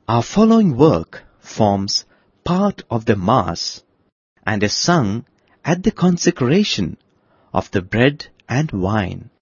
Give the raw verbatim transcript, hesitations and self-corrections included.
Our following work forms part of the Mass and is sung at the consecration of the bread and wine.